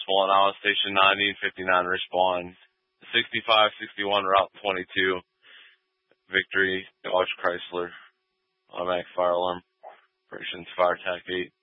Swollen Island Station 90 and 59 respond. 6561 Route 22. Victory, Dodge Chrysler. Automatic fire alarm. Operations Fire Attack 8.